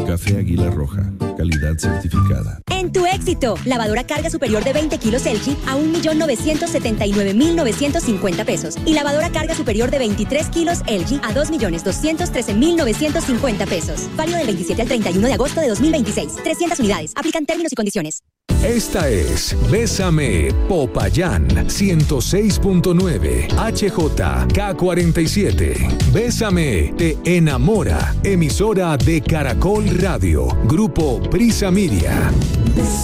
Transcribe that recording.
Café Águila Roja, calidad certificada. En tu éxito, lavadora carga superior de 20 kilos LG a 1.979.950 pesos. Y lavadora carga superior de 23 kilos LG a 2.213.950 pesos. Válido del 27 al 31 de agosto de 2026. 300 unidades. Aplican términos y condiciones. Esta es Bésame Popayán 106.9 HJK47. Bésame te enamora. Emisora de Caracol Radio. Grupo Prisa Media.